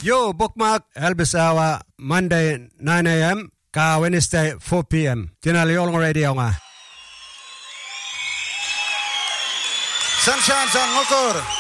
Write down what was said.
Yo, bookmark Elvis Hour, Monday 9 a.m. ka Wednesday 4 p.m. Tinali Yolong Radio nga. Sunshine sa Ngokor.